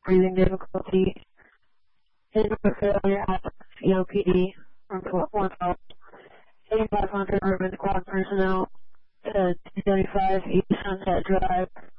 breathing difficulty, engine failure at EOPD from 112, 8500 urban squad personnel to 275 East Sunset Drive.